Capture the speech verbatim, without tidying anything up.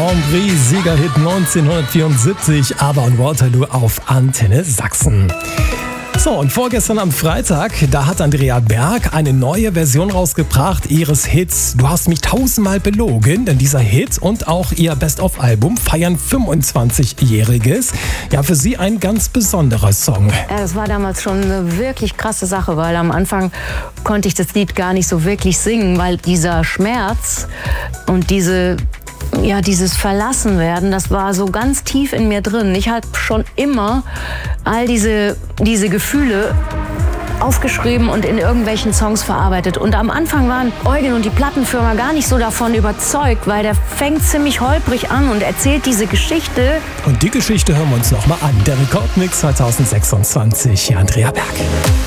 Grand Prix Siegerhit neunzehnhundertvierundsiebzig, aber in Waterloo auf Antenne Sachsen. So, und vorgestern am Freitag, da hat Andrea Berg eine neue Version rausgebracht ihres Hits Du hast mich tausendmal belogen, denn dieser Hit und auch ihr Best-of-Album feiern fünfundzwanzigjähriges. Ja, für sie ein ganz besonderer Song. Ja, das war damals schon eine wirklich krasse Sache, weil am Anfang konnte ich das Lied gar nicht so wirklich singen, weil dieser Schmerz und diese Ja, dieses Verlassenwerden, das war so ganz tief in mir drin. Ich habe schon immer all diese, diese Gefühle aufgeschrieben und in irgendwelchen Songs verarbeitet. Und am Anfang waren Eugen und die Plattenfirma gar nicht so davon überzeugt, weil der fängt ziemlich holprig an und erzählt diese Geschichte. Und die Geschichte hören wir uns nochmal an. Der Rekordmix zwanzig sechsundzwanzig, Andrea Berg.